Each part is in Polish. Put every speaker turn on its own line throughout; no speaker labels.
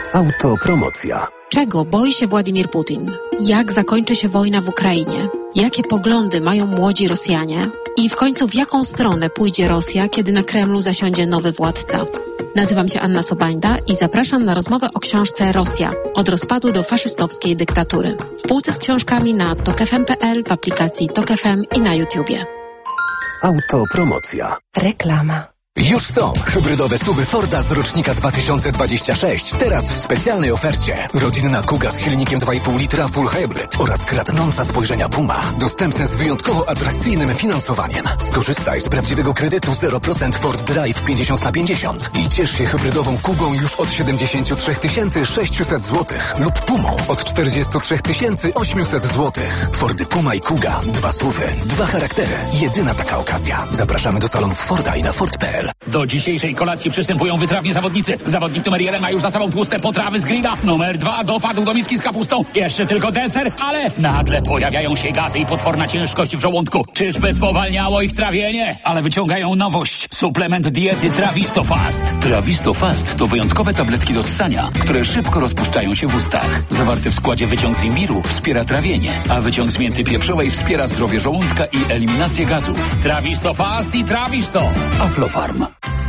Autopromocja.
Czego boi się Władimir Putin? Jak zakończy się wojna w Ukrainie? Jakie poglądy mają młodzi Rosjanie? I w końcu w jaką stronę pójdzie Rosja, kiedy na Kremlu zasiądzie nowy władca? Nazywam się Anna Sobańda i zapraszam na rozmowę o książce Rosja – od rozpadu do faszystowskiej dyktatury. W półce z książkami na tokfm.pl, w aplikacji Tok FM i na YouTubie.
Autopromocja.
Reklama.
Już są hybrydowe SUV-y Forda z rocznika 2026. Teraz w specjalnej ofercie. Rodzinna Kuga z silnikiem 2,5 litra Full Hybrid oraz kradnąca spojrzenia Puma. Dostępne z wyjątkowo atrakcyjnym finansowaniem. Skorzystaj z prawdziwego kredytu 0% Ford Drive 50/50 i ciesz się hybrydową Kugą już od 73 600 zł lub Pumą od 43 800 zł. Fordy Puma i Kuga. 2 SUV-y, 2 charaktery. Jedyna taka okazja. Zapraszamy do salonów Forda i na Ford.pl.
Do dzisiejszej kolacji przystępują wytrawni zawodnicy. Zawodnik numer 1 ma już za sobą tłuste potrawy z grilla. Numer 2 dopadł do miski z kapustą. Jeszcze tylko deser, ale nagle pojawiają się gazy i potworna ciężkość w żołądku. Czyżby spowalniało ich trawienie? Ale wyciągają nowość. Suplement diety Trawisto Fast. Trawisto Fast to wyjątkowe tabletki do ssania, które szybko rozpuszczają się w ustach. Zawarty w składzie wyciąg z imbiru wspiera trawienie, a wyciąg z mięty pieprzowej wspiera zdrowie żołądka i eliminację gazów. Trawisto Fast i Trawisto. Aflofarm.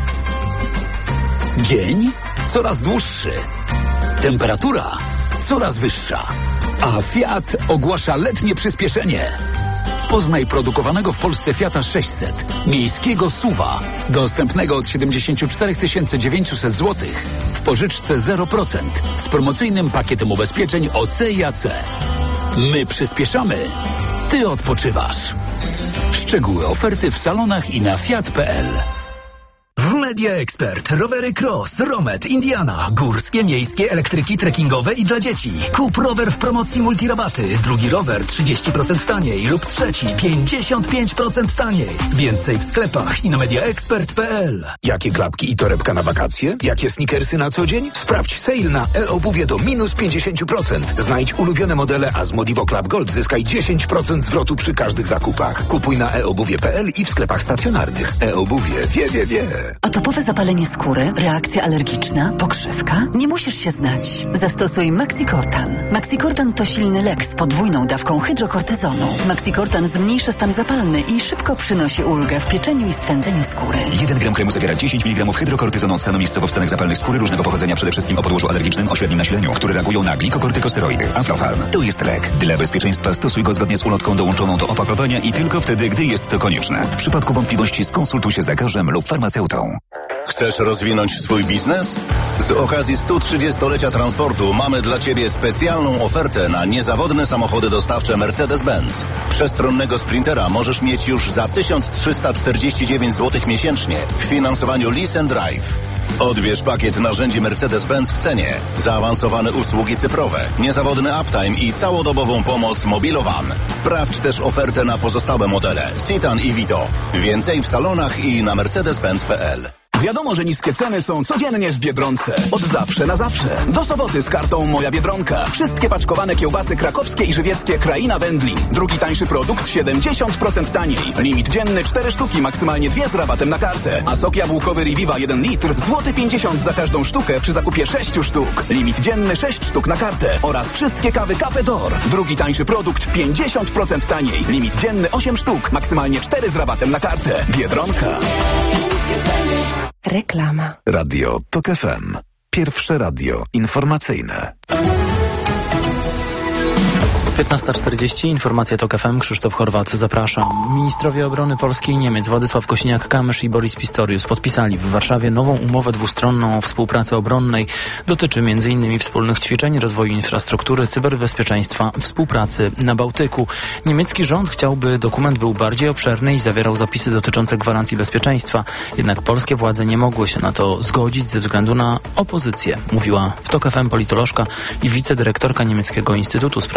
Dzień coraz dłuższy. Temperatura coraz wyższa. A Fiat ogłasza letnie przyspieszenie. Poznaj produkowanego w Polsce Fiata 600. Miejskiego SUV-a. Dostępnego od 74 900 zł. W pożyczce 0%. Z promocyjnym pakietem ubezpieczeń OC i AC. My przyspieszamy. Ty odpoczywasz. Szczegóły oferty w salonach i na fiat.pl.
W Media Expert rowery Cross, Romet, Indiana, górskie, miejskie, elektryki, trekkingowe i dla dzieci. Kup rower w promocji multirabaty, drugi rower 30% taniej lub trzeci 55% taniej. Więcej w sklepach i na mediaexpert.pl.
Jakie klapki i torebka na wakacje? Jakie sneakersy na co dzień? Sprawdź sale na e-obuwie do minus 50%. Znajdź ulubione modele, a z Modivo Club Gold zyskaj 10% zwrotu przy każdych zakupach. Kupuj na eobuwie.pl i w sklepach stacjonarnych. E-obuwie, wie.
A topowe zapalenie skóry, reakcja alergiczna, pokrzywka? Nie musisz się znać. Zastosuj Maxicortan. Maxicortan to silny lek z podwójną dawką hydrokortyzonu. Maxicortan zmniejsza stan zapalny i szybko przynosi ulgę w pieczeniu i swędzeniu skóry.
1 gram kremu zawiera 10 mg hydrokortyzonu stanu miejscowo w stanach zapalnych skóry różnego pochodzenia, przede wszystkim o podłożu alergicznym o średnim nasileniu, które reagują na glikokortykosteroidy. Aflofarm to jest lek. Dla bezpieczeństwa stosuj go zgodnie z ulotką dołączoną do opakowania i tylko wtedy, gdy jest to konieczne. W przypadku wątpliwości skonsultuj się z lekarzem lub farmaceutą.
Chcesz rozwinąć swój biznes? Z okazji 130-lecia transportu mamy dla Ciebie specjalną ofertę na niezawodne samochody dostawcze Mercedes-Benz. Przestronnego Sprintera możesz mieć już za 1349 zł miesięcznie w finansowaniu Lease and Drive. Odbierz pakiet narzędzi Mercedes-Benz w cenie, zaawansowane usługi cyfrowe, niezawodny uptime i całodobową pomoc Mobilowan. Sprawdź też ofertę na pozostałe modele Citan i Vito. Więcej w salonach i na mercedes-benz.pl.
Wiadomo, że niskie ceny są codziennie w Biedronce. Od zawsze na zawsze. Do soboty z kartą Moja Biedronka. Wszystkie paczkowane kiełbasy krakowskie i żywieckie Kraina Wędlin. Drugi tańszy produkt 70% taniej. Limit dzienny 4 sztuki, maksymalnie 2 z rabatem na kartę. A sok jabłkowy Reviva 1 litr, złoty 50 za każdą sztukę przy zakupie 6 sztuk. Limit dzienny 6 sztuk na kartę. Oraz wszystkie kawy Cafe D'Or. Drugi tańszy produkt 50% taniej. Limit dzienny 8 sztuk, maksymalnie 4 z rabatem na kartę. Biedronka.
Reklama.
Radio Tok FM. Pierwsze radio informacyjne.
15:40, informacja Tok FM, Krzysztof Horwat, zapraszam. Ministrowie obrony Polski i Niemiec Władysław Kosiniak-Kamysz i Boris Pistorius podpisali w Warszawie nową umowę dwustronną o współpracy obronnej. Dotyczy m.in. wspólnych ćwiczeń, rozwoju infrastruktury, cyberbezpieczeństwa, współpracy na Bałtyku. Niemiecki rząd chciałby dokument był bardziej obszerny i zawierał zapisy dotyczące gwarancji bezpieczeństwa. Jednak polskie władze nie mogły się na to zgodzić ze względu na opozycję, mówiła w Tok FM politolożka i wicedyrektorka Niemieckiego Instytutu Spraw Polskich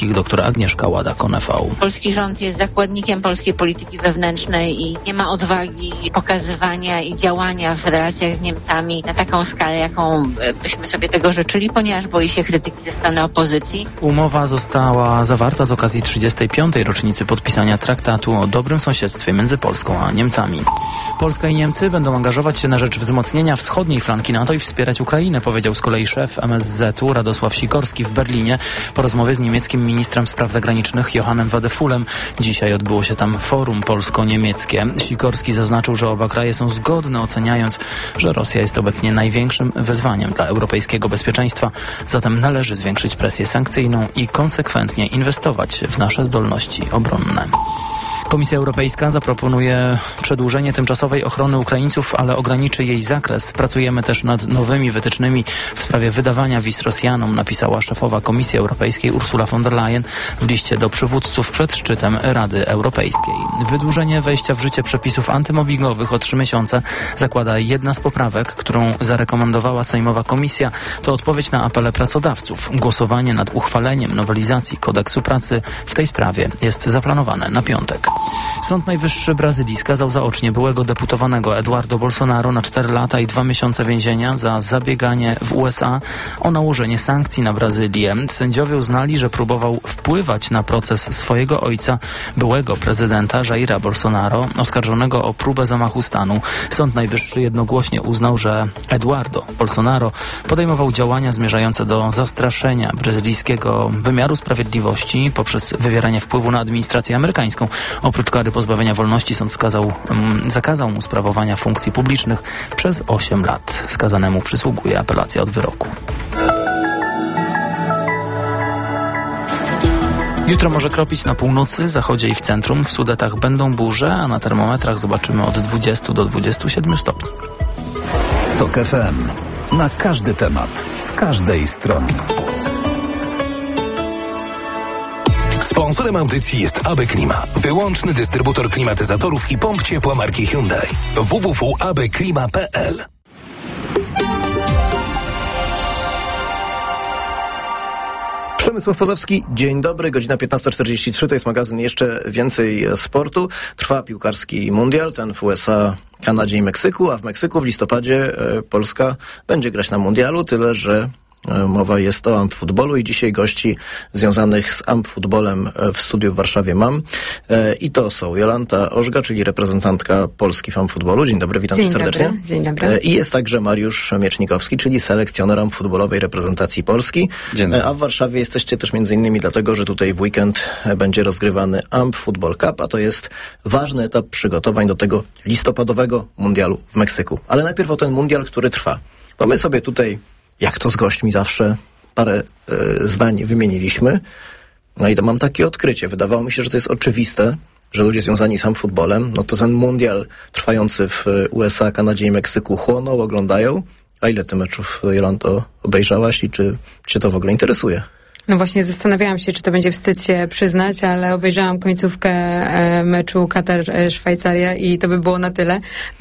Polskich dr Agnieszka Łada-Konefał.
Polski rząd jest zakładnikiem polskiej polityki wewnętrznej i nie ma odwagi pokazywania i działania w relacjach z Niemcami na taką skalę, jaką byśmy sobie tego życzyli, ponieważ boi się krytyki ze strony opozycji.
Umowa została zawarta z okazji 35. rocznicy podpisania traktatu o dobrym sąsiedztwie między Polską a Niemcami. Polska i Niemcy będą angażować się na rzecz wzmocnienia wschodniej flanki NATO i wspierać Ukrainę, powiedział z kolei szef MSZ-u Radosław Sikorski w Berlinie po rozmowie z niemieckim ministrem spraw zagranicznych Johannem Wadefullem. Dzisiaj odbyło się tam forum polsko-niemieckie. Sikorski zaznaczył, że oba kraje są zgodne, oceniając, że Rosja jest obecnie największym wyzwaniem dla europejskiego bezpieczeństwa. Zatem należy zwiększyć presję sankcyjną i konsekwentnie inwestować w nasze zdolności obronne. Komisja Europejska zaproponuje przedłużenie tymczasowej ochrony Ukraińców, ale ograniczy jej zakres. Pracujemy też nad nowymi wytycznymi w sprawie wydawania wiz Rosjanom, napisała szefowa Komisji Europejskiej Ursula von der Leyen w liście do przywódców przed szczytem Rady Europejskiej. Wydłużenie wejścia w życie przepisów antymobbingowych o 3 miesiące zakłada jedna z poprawek, którą zarekomendowała Sejmowa Komisja. To odpowiedź na apele pracodawców. Głosowanie nad uchwaleniem nowelizacji kodeksu pracy w tej sprawie jest zaplanowane na piątek. Sąd Najwyższy Brazylii skazał zaocznie byłego deputowanego Eduardo Bolsonaro na 4 lata i 2 miesiące więzienia za zabieganie w USA o nałożenie sankcji na Brazylię. Sędziowie uznali, że próbował wpływać na proces swojego ojca, byłego prezydenta Jaira Bolsonaro, oskarżonego o próbę zamachu stanu. Sąd Najwyższy jednogłośnie uznał, że Eduardo Bolsonaro podejmował działania zmierzające do zastraszenia brazylijskiego wymiaru sprawiedliwości poprzez wywieranie wpływu na administrację amerykańską. Oprócz kary pozbawienia wolności sąd zakazał mu sprawowania funkcji publicznych przez 8 lat. Skazanemu przysługuje apelacja od wyroku. Jutro może kropić na północy, zachodzie i w centrum. W Sudetach będą burze, a na termometrach zobaczymy od 20 do 27 stopni.
TOK FM. Na każdy temat, z każdej strony.
Sponsorem audycji jest AB Klima, wyłączny dystrybutor klimatyzatorów i pomp ciepła marki Hyundai. www.abklima.pl.
Przemysław Pozowski, dzień dobry, godzina 15:43, to jest magazyn Jeszcze Więcej Sportu. Trwa piłkarski mundial, ten w USA, Kanadzie i Meksyku, a w Meksyku w listopadzie Polska będzie grać na mundialu, tyle że mowa jest o AMP-futbolu i dzisiaj gości związanych z AMP-futbolem w studiu w Warszawie mam. I to są Jolanta Ożga, czyli reprezentantka Polski w AMP-futbolu. Dzień dobry, witam cię serdecznie.
Dzień dobry.
I jest także Mariusz Miecznikowski, czyli selekcjoner AMP-futbolowej reprezentacji Polski.
Dzień dobry.
A w Warszawie jesteście też między innymi dlatego, że tutaj w weekend będzie rozgrywany AMP-Football Cup, a to jest ważny etap przygotowań do tego listopadowego mundialu w Meksyku. Ale najpierw o ten mundial, który trwa. Bo my sobie tutaj, jak to z gośćmi zawsze, parę zdań wymieniliśmy. No i to mam takie odkrycie. Wydawało mi się, że to jest oczywiste, że ludzie związani z AMP-futbolem, no to ten mundial trwający w USA, Kanadzie i Meksyku chłoną, oglądają. A ile ty meczów, Jolanto, obejrzałaś i czy cię to w ogóle interesuje?
No właśnie zastanawiałam się, czy to będzie wstyd się przyznać, ale obejrzałam końcówkę meczu Katar-Szwajcaria i to by było na tyle,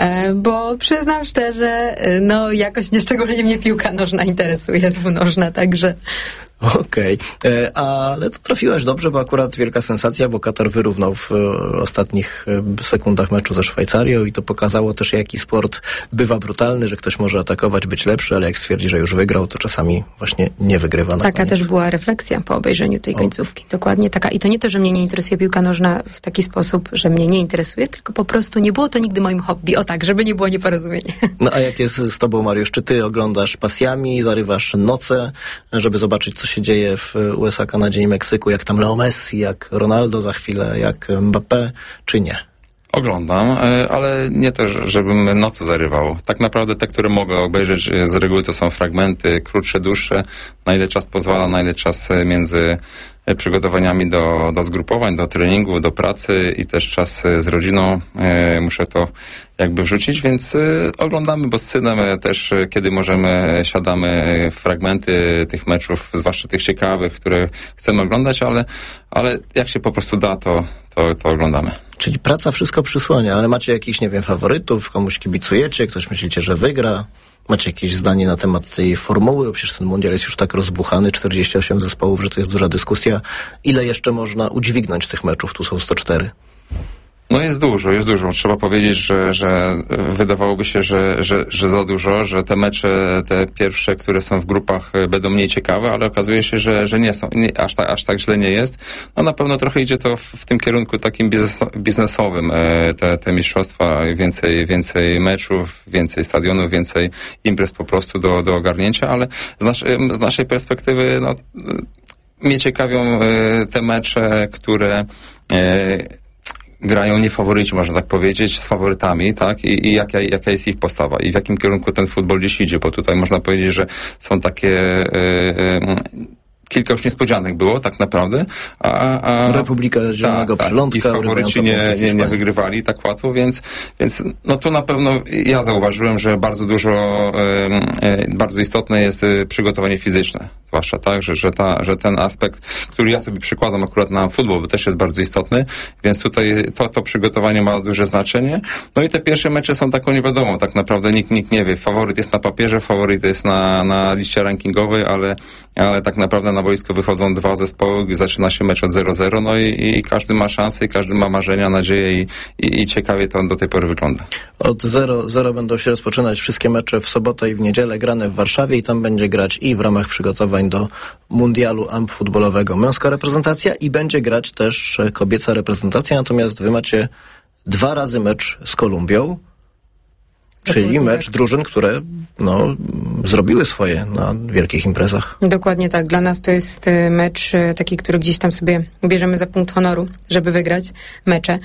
bo przyznam szczerze, no jakoś nieszczególnie mnie piłka nożna interesuje, dwunożna, także...
Okej, ale to trafiłaś dobrze, bo akurat wielka sensacja, bo Katar wyrównał w ostatnich sekundach meczu ze Szwajcarią i to pokazało też, jaki sport bywa brutalny, że ktoś może atakować, być lepszy, ale jak stwierdzi, że już wygrał, to czasami właśnie nie wygrywa na
Taka
koniec.
też była refleksja po obejrzeniu tej końcówki. Dokładnie taka. I to nie to, że mnie nie interesuje piłka nożna w taki sposób, że mnie nie interesuje, tylko po prostu nie było to nigdy moim hobby. O tak, żeby nie było nieporozumień.
No a jak jest z tobą, Mariusz? Czy ty oglądasz pasjami, zarywasz noce, żeby zobaczyć, co się dzieje w USA, Kanadzie i Meksyku, jak tam Leo Messi, jak Ronaldo za chwilę, jak Mbappé, czy nie?
Oglądam, ale nie też, żebym noce zarywał. Tak naprawdę te, które mogę obejrzeć z reguły, to są fragmenty krótsze, dłuższe, na ile czas pozwala, na ile czas między przygotowaniami do zgrupowań, do treningu, do pracy i też czas z rodziną. Muszę to jakby wrzucić, więc oglądamy, bo z synem też, kiedy możemy, siadamy fragmenty tych meczów, zwłaszcza tych ciekawych, które chcemy oglądać, ale jak się po prostu da, to oglądamy.
Czyli praca wszystko przysłania, ale macie jakichś, nie wiem, faworytów, komuś kibicujecie, ktoś myślicie, że wygra? Macie jakieś zdanie na temat tej formuły? Bo przecież ten mundial jest już tak rozbuchany, 48 zespołów, że to jest duża dyskusja. Ile jeszcze można udźwignąć tych meczów? Tu są 104.
No jest dużo. Trzeba powiedzieć, że wydawałoby się, że za dużo, że te mecze, te pierwsze, które są w grupach, będą mniej ciekawe, ale okazuje się, że nie są. Aż tak źle nie jest. No na pewno trochę idzie to w tym kierunku takim biznesowym. Te mistrzostwa, więcej meczów, więcej stadionów, więcej imprez po prostu do ogarnięcia, ale z naszej perspektywy, no, mnie ciekawią te mecze, które grają nie faworyci, można tak powiedzieć, z faworytami, tak? I jaka jest ich postawa i w jakim kierunku ten futbol dziś idzie, bo tutaj można powiedzieć, że są takie kilka już niespodzianek było, tak naprawdę.
Republika Zielonego Przylądka.
I faworyci nie wygrywali tak łatwo, więc no tu na pewno ja zauważyłem, że bardzo istotne jest przygotowanie fizyczne. Zwłaszcza tak, że ten aspekt, który ja sobie przykładam akurat na futbol, bo też jest bardzo istotny, więc tutaj to przygotowanie ma duże znaczenie. No i te pierwsze mecze są taką niewiadomą, tak naprawdę nikt nie wie. Faworyt jest na papierze, faworyt jest na liście rankingowej, ale tak naprawdę na boisko wychodzą dwa zespoły, zaczyna się mecz od 0-0, no i każdy ma szansę, i każdy ma marzenia, nadzieje i ciekawie to do tej pory wygląda.
Od 0-0 będą się rozpoczynać wszystkie mecze w sobotę i w niedzielę, grane w Warszawie i tam będzie grać i w ramach przygotowań do mundialu AMP futbolowego męska reprezentacja i będzie grać też kobieca reprezentacja, natomiast wy macie 2 razy mecz z Kolumbią, czyli mecz drużyn, które zrobiły swoje na wielkich imprezach.
Dokładnie tak. Dla nas to jest mecz taki, który gdzieś tam sobie bierzemy za punkt honoru, żeby wygrać mecze,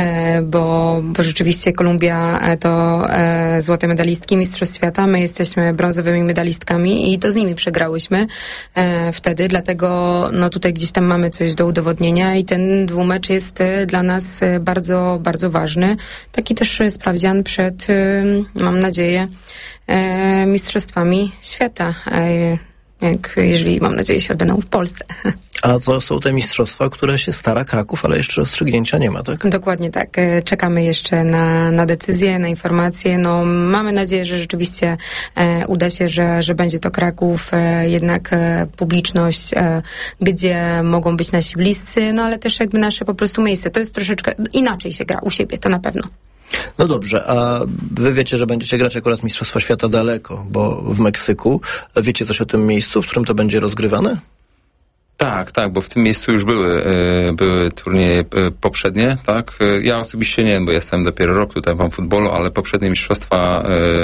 bo rzeczywiście Kolumbia to złote medalistki Mistrzostw Świata, my jesteśmy brązowymi medalistkami i to z nimi przegrałyśmy wtedy, dlatego tutaj gdzieś tam mamy coś do udowodnienia i ten dwumecz jest dla nas bardzo, bardzo ważny. Taki też sprawdzian przed, mam nadzieję, Mistrzostwami Świata, jeżeli, mam nadzieję, się odbędą w Polsce.
A to są te mistrzostwa, które się stara Kraków, ale jeszcze rozstrzygnięcia nie ma, tak?
Dokładnie tak. Czekamy jeszcze na decyzję, na informacje. Mamy nadzieję, że rzeczywiście uda się, że będzie to Kraków, jednak publiczność, gdzie mogą być nasi bliscy, ale też jakby nasze po prostu miejsce. To jest troszeczkę inaczej się gra u siebie, to na pewno.
No dobrze, a wy wiecie, że będziecie grać akurat Mistrzostwa Świata daleko, bo w Meksyku. Wiecie coś o tym miejscu, w którym to będzie rozgrywane?
Tak, bo w tym miejscu już były turnieje poprzednie, tak. Ja osobiście nie wiem, bo jestem dopiero rok tutaj w futbolu, ale poprzednie mistrzostwa,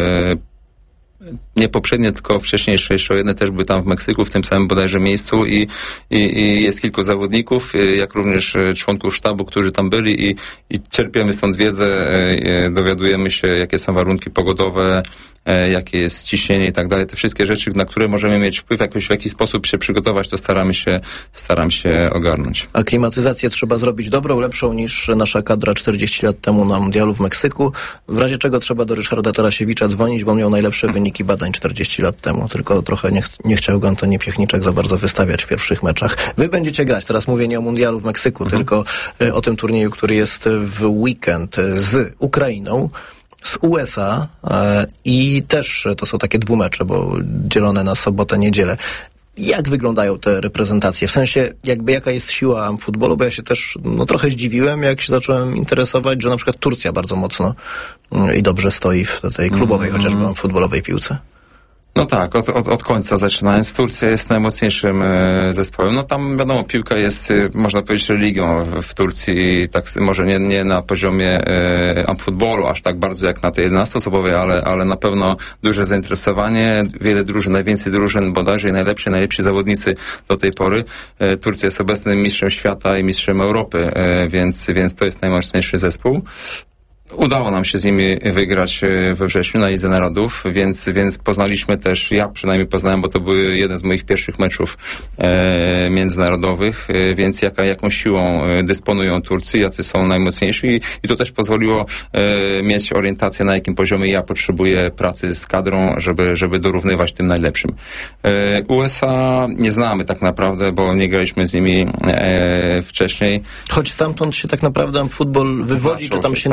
nie poprzednie, tylko wcześniejsze, jeszcze jedne też były tam w Meksyku, w tym samym bodajże miejscu i jest kilku zawodników, jak również członków sztabu, którzy tam byli i czerpiemy stąd wiedzę, dowiadujemy się, jakie są warunki pogodowe, jakie jest ciśnienie i tak dalej. Te wszystkie rzeczy, na które możemy mieć wpływ, w jakiś sposób się przygotować, to staram się ogarnąć.
A klimatyzację trzeba zrobić dobrą, lepszą niż nasza kadra 40 lat temu na mundialu w Meksyku. W razie czego trzeba do Ryszarda Tarasiewicza dzwonić, bo on miał najlepsze wyniki badań 40 lat temu. Tylko trochę nie chciał go Antoni Piechniczak za bardzo wystawiać w pierwszych meczach. Wy będziecie grać. Teraz mówię nie o mundialu w Meksyku, tylko o tym turnieju, który jest w weekend z Ukrainą, z USA i też to są takie dwumecze, bo dzielone na sobotę, niedzielę. Jak wyglądają te reprezentacje? W sensie, jaka jest siła futbolu? Bo ja się też trochę zdziwiłem, jak się zacząłem interesować, że na przykład Turcja bardzo mocno i dobrze stoi w tej klubowej, chociażby futbolowej piłce.
No tak, od końca zaczynając. Turcja jest najmocniejszym zespołem. Tam wiadomo, piłka jest, można powiedzieć, religią w Turcji, tak może nie na poziomie futbolu, aż tak bardzo jak na tej 11-osobowej, ale na pewno duże zainteresowanie, wiele drużyn, najwięcej drużyn, bodajże najlepsi zawodnicy do tej pory. Turcja jest obecnym mistrzem świata i mistrzem Europy, więc to jest najmocniejszy zespół. Udało nam się z nimi wygrać we wrześniu na Lidze Narodów, więc poznaliśmy też, ja przynajmniej poznałem, bo to był jeden z moich pierwszych meczów międzynarodowych, więc jaką siłą dysponują Turcy, jacy są najmocniejsi i to też pozwoliło mieć orientację, na jakim poziomie ja potrzebuję pracy z kadrą, żeby dorównywać tym najlepszym. USA nie znamy tak naprawdę, bo nie graliśmy z nimi wcześniej.
Choć stamtąd się tak naprawdę futbol wywodzi, czy tam się narodził?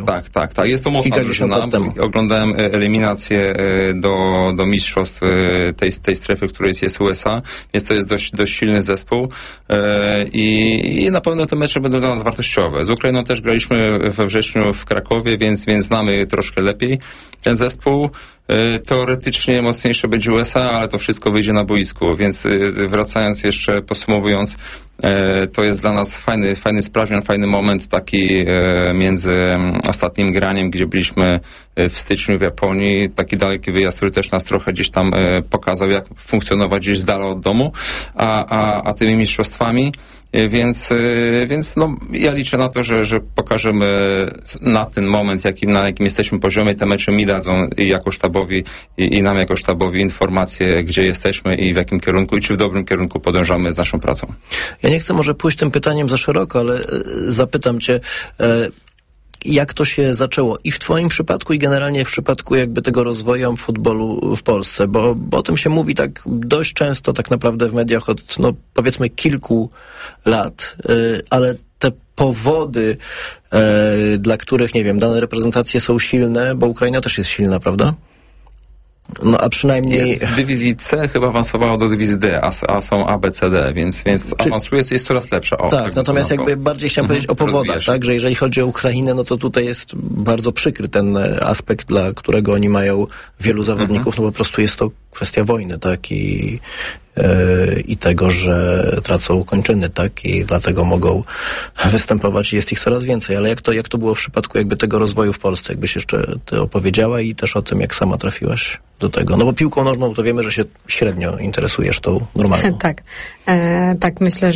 Tak. Jest to mocna drużyna. Oglądałem eliminację do mistrzostw tej strefy, w której jest USA, więc to jest dość silny zespół i na pewno te mecze będą dla nas wartościowe. Z Ukrainą też graliśmy we wrześniu w Krakowie, więc znamy troszkę lepiej ten zespół. Teoretycznie mocniejsze będzie USA, ale to wszystko wyjdzie na boisku, więc wracając jeszcze, podsumowując, to jest dla nas fajny sprawdzian, fajny moment taki między ostatnim graniem, gdzie byliśmy w styczniu w Japonii, taki daleki wyjazd, który też nas trochę gdzieś tam pokazał, jak funkcjonować gdzieś z dala od domu, a tymi mistrzostwami. Więc ja liczę na to, że pokażemy na ten moment, na jakim jesteśmy poziomie. Te mecze mi dadzą jako sztabowi i nam jako sztabowi informacje, gdzie jesteśmy i w jakim kierunku i czy w dobrym kierunku podążamy z naszą pracą.
Ja nie chcę może pójść tym pytaniem za szeroko, ale zapytam cię, jak to się zaczęło i w twoim przypadku i generalnie w przypadku jakby tego rozwoju futbolu w Polsce, bo o tym się mówi tak dość często tak naprawdę w mediach od powiedzmy kilku lat, ale te powody, dla których, nie wiem, dane reprezentacje są silne, bo Ukraina też jest silna, prawda? No a przynajmniej...
Jest w dywizji C chyba awansowało do dywizji D, a są A, B, C, D, więc awansuje, jest coraz lepsza.
Tak, natomiast jakby bardziej chciałem powiedzieć o powodach, tak, że jeżeli chodzi o Ukrainę, no to tutaj jest bardzo przykry ten aspekt, dla którego oni mają wielu zawodników, no po prostu jest to kwestia wojny, tak, i tego, że tracą kończyny, tak, i dlatego mogą występować i jest ich coraz więcej. Ale jak to było w przypadku jakby tego rozwoju w Polsce? Jakbyś jeszcze ty opowiedziała i też o tym, jak sama trafiłaś do tego. No bo piłką nożną to wiemy, że się średnio interesujesz tą normalną.
Tak, myślę,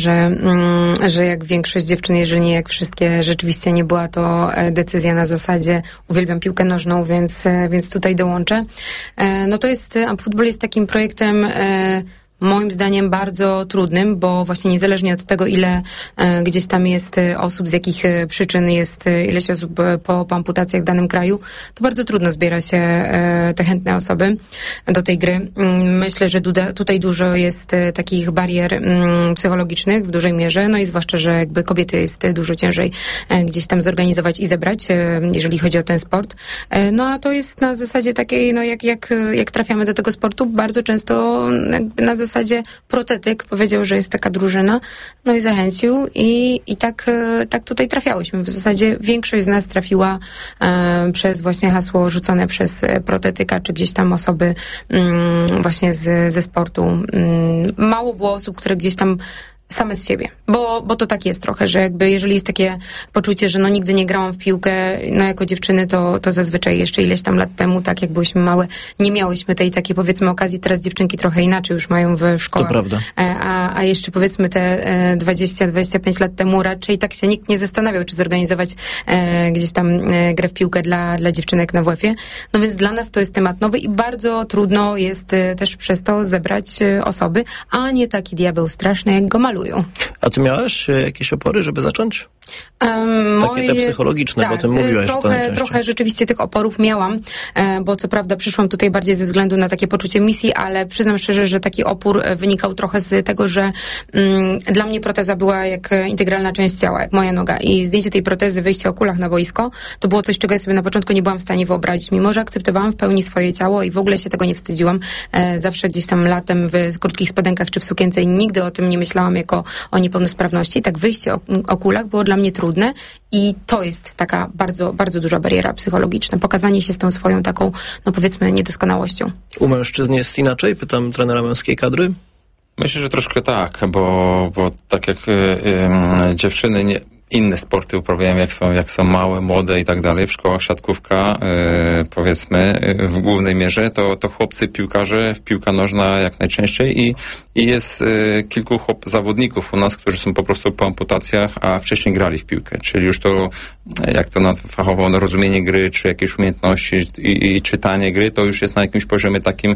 że jak większość dziewczyn, jeżeli nie jak wszystkie, rzeczywiście nie była to decyzja na zasadzie uwielbiam piłkę nożną, więc tutaj dołączę. No to jest, futbol jest takim projektem moim zdaniem bardzo trudnym, bo właśnie niezależnie od tego, ile gdzieś tam jest osób, z jakich przyczyn jest ileś osób po amputacjach w danym kraju, to bardzo trudno zbiera się te chętne osoby do tej gry. Myślę, że tutaj dużo jest takich barier psychologicznych w dużej mierze, no i zwłaszcza, że jakby kobiety jest dużo ciężej gdzieś tam zorganizować i zebrać, jeżeli chodzi o ten sport. No a to jest na zasadzie takiej, no jak trafiamy do tego sportu, bardzo często na zasadzie protetyk powiedział, że jest taka drużyna, no i zachęcił i tak tutaj trafiałyśmy. W zasadzie większość z nas trafiła przez właśnie hasło rzucone przez protetyka, czy gdzieś tam osoby właśnie ze sportu. Mało było osób, które gdzieś tam same z siebie, bo to tak jest trochę, że jakby jeżeli jest takie poczucie, że no nigdy nie grałam w piłkę, no jako dziewczyny to zazwyczaj jeszcze ileś tam lat temu, tak jak byłyśmy małe, nie miałyśmy tej takiej powiedzmy okazji, teraz dziewczynki trochę inaczej już mają w szkołach.
To prawda.
A jeszcze powiedzmy te 20-25 lat temu raczej tak się nikt nie zastanawiał, czy zorganizować gdzieś tam grę w piłkę dla dziewczynek na WF-ie. No więc dla nas to jest temat nowy i bardzo trudno jest też przez to zebrać osoby, a nie taki diabeł straszny, jak go malują.
A ty miałaś jakieś opory, żeby zacząć? Takie te psychologiczne, bo o tym mówiłaś.
Trochę rzeczywiście tych oporów miałam, bo co prawda przyszłam tutaj bardziej ze względu na takie poczucie misji, ale przyznam szczerze, że taki opór wynikał trochę z tego, że dla mnie proteza była jak integralna część ciała, jak moja noga i zdjęcie tej protezy, wyjście o kulach na boisko, to było coś, czego ja sobie na początku nie byłam w stanie wyobrazić, mimo że akceptowałam w pełni swoje ciało i w ogóle się tego nie wstydziłam. Zawsze gdzieś tam latem w krótkich spodenkach czy w sukience i nigdy o tym nie myślałam jako o niepełnosprawności. Tak wyjście o kulach było dla mnie trudne i to jest taka bardzo, bardzo duża bariera psychologiczna. Pokazanie się z tą swoją taką, no powiedzmy, niedoskonałością.
U mężczyzn jest inaczej? Pytam trenera męskiej kadry.
Myślę, że troszkę tak, bo tak jak dziewczyny inne sporty uprawiają, jak są małe, młode i tak dalej. W szkołach siatkówka, powiedzmy, w głównej mierze, to chłopcy piłkarze, piłka nożna jak najczęściej i jest kilku zawodników u nas, którzy są po prostu po amputacjach, a wcześniej grali w piłkę. Czyli już to, jak to nazwa fachowo, no, rozumienie gry, czy jakieś umiejętności i czytanie gry, to już jest na jakimś poziomie takim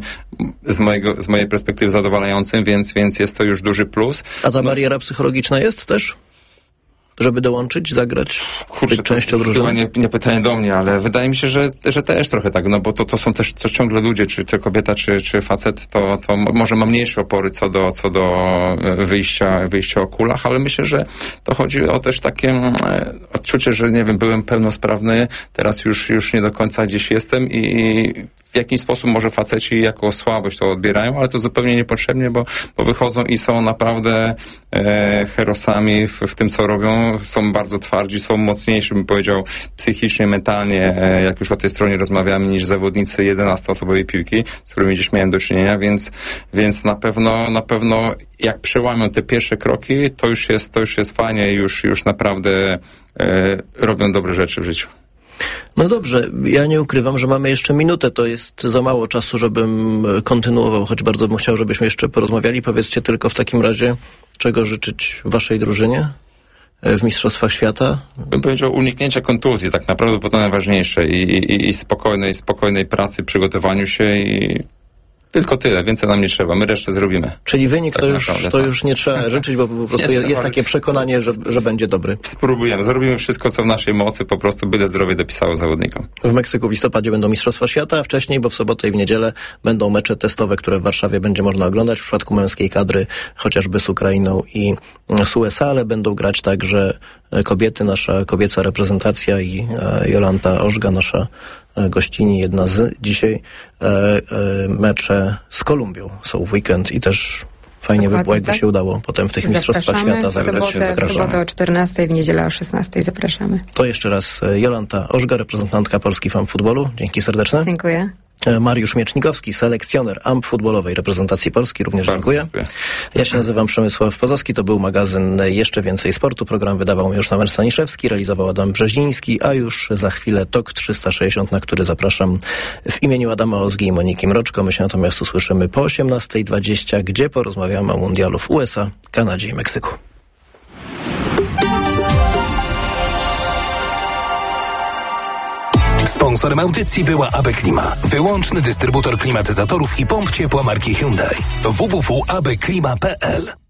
z mojej perspektywy zadowalającym, więc jest to już duży plus.
A ta bariera psychologiczna jest też? żeby dołączyć, zagrać, być częścią drużyny?
Chyba nie pytanie do mnie, ale wydaje mi się, że też trochę tak, no bo to są też ciągle ludzie, czy to kobieta, czy facet, to może ma mniejsze opory co do wyjścia o kulach, ale myślę, że to chodzi o też takie odczucie, że nie wiem, byłem pełnosprawny, teraz już nie do końca gdzieś jestem i w jakiś sposób może faceci jako słabość to odbierają, ale to zupełnie niepotrzebnie, bo wychodzą i są naprawdę herosami w tym, co robią. Są bardzo twardzi, są mocniejsi, bym powiedział, psychicznie, mentalnie, jak już o tej stronie rozmawiamy, niż zawodnicy 11-osobowej piłki, z którymi gdzieś miałem do czynienia, więc na pewno jak przełamią te pierwsze kroki, to już jest fajnie, już naprawdę robią dobre rzeczy w życiu.
No dobrze, ja nie ukrywam, że mamy jeszcze minutę, to jest za mało czasu, żebym kontynuował, choć bardzo bym chciał, żebyśmy jeszcze porozmawiali. Powiedzcie tylko w takim razie, czego życzyć waszej drużynie w Mistrzostwach Świata?
Bym powiedział uniknięcia kontuzji, tak naprawdę, bo to najważniejsze i spokojnej pracy, przygotowaniu się i tylko tyle, więcej nam nie trzeba, my resztę zrobimy.
Czyli wynik to już nie trzeba życzyć, bo po prostu jest takie przekonanie, że będzie dobry.
Spróbujemy, zrobimy wszystko, co w naszej mocy, po prostu byle zdrowie dopisało zawodnikom.
W Meksyku w listopadzie będą Mistrzostwa Świata, a wcześniej, bo w sobotę i w niedzielę będą mecze testowe, które w Warszawie będzie można oglądać w przypadku męskiej kadry, chociażby z Ukrainą i z USA, ale będą grać także kobiety, nasza kobieca reprezentacja i Jolanta Ożga, nasza gościni, jedna z dzisiaj. Mecze z Kolumbią są w weekend i też fajnie by było, jakby się udało potem w tych Mistrzostwach Świata zagrać.
W sobotę o 14, w niedzielę o 16 zapraszamy.
To jeszcze raz Jolanta Ożga, reprezentantka Polski Fan Futbolu. Dzięki serdeczne.
Dziękuję.
Mariusz Miecznikowski, selekcjoner AMP futbolowej reprezentacji Polski, również dziękuję. Ja się nazywam Przemysław Pozowski, to był magazyn Jeszcze Więcej Sportu. Program wydawał Miłosz Staniszewski, realizował Adam Brzeziński, a już za chwilę TOK 360, na który zapraszam w imieniu Adama Ozgi i Moniki Mroczko. My się natomiast usłyszymy po 18:20, gdzie porozmawiamy o mundialu w USA, Kanadzie i Meksyku.
Sponsorem audycji była AB Klima, wyłączny dystrybutor klimatyzatorów i pomp ciepła marki Hyundai. www.abklima.pl